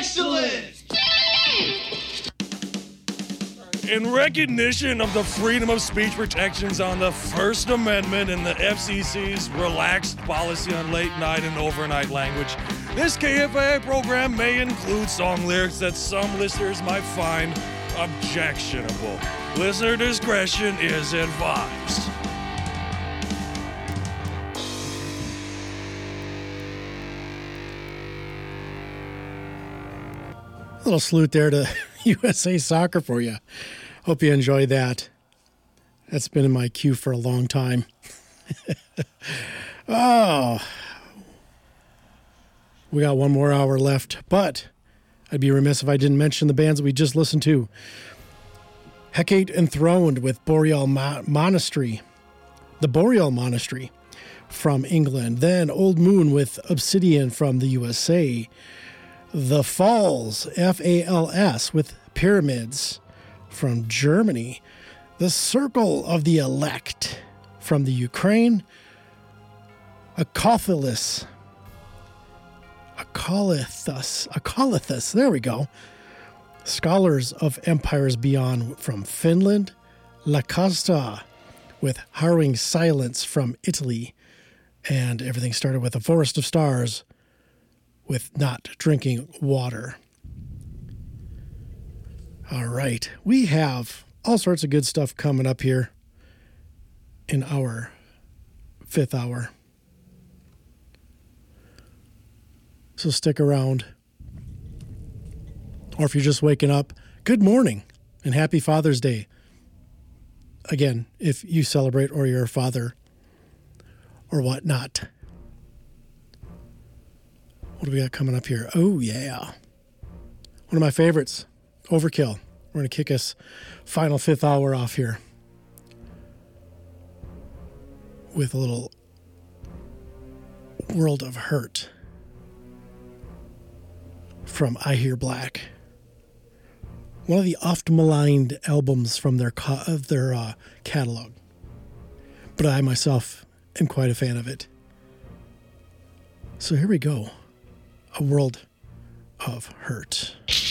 Excellent! In recognition of the freedom of speech protections on the First Amendment and the FCC's relaxed policy on late night and overnight language, this KFAI program may include song lyrics that some listeners might find objectionable. Listener discretion is advised. A little salute there to USA Soccer for you. Hope you enjoyed that. That's been in my queue for a long time. Oh, we got one more hour left, but I'd be remiss if I didn't mention the bands that we just listened to. Hecate Enthroned with Boreal Monastery, the Boreal Monastery from England. Then Old Moon with Obsidian from the USA. The Falls, F-A-L-S, with Pyramids from Germany. The Circle of the Elect from the Ukraine. Acolithus, there we go. Scholars of Empires Beyond from Finland. La Costa with Harrowing Silence from Italy. And everything started with A Forest of Stars with Not Drinking Water. All right. We have all sorts of good stuff coming up here in our fifth hour. So stick around. Or if you're just waking up, good morning and happy Father's Day. Again, if you celebrate or you're a father or whatnot. What do we got coming up here? Oh, yeah. One of my favorites, Overkill. We're going to kick us final fifth hour off here with a little World of Hurt from I Hear Black. One of the oft-maligned albums from their catalog. But I myself am quite a fan of it. So here we go. A World of Hurt.